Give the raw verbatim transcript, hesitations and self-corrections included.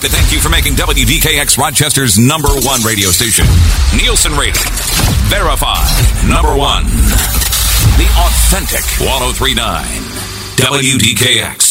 like to thank you for making W D K X Rochester's number one radio station. Nielsen rated. Verified. Number one. The authentic one oh three point nine. W D K X.